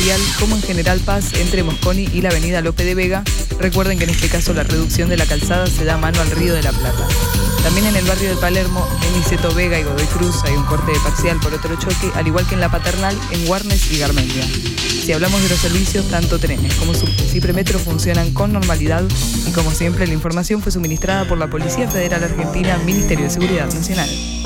vial, como en General Paz, entre Mosconi y la avenida Lope de Vega. Recuerden que en este caso la reducción de la calzada se da a mano al Río de la Plata. También en el barrio de Palermo, en Niceto Vega y Godoy Cruz, hay un corte parcial por otro choque, al igual que en La Paternal, en Warnes y Garmendia. Si hablamos de los servicios, tanto trenes como subtes y premetro funcionan con normalidad y, como siempre, la información fue suministrada por la Policía Federal Argentina, Ministerio de Seguridad Nacional.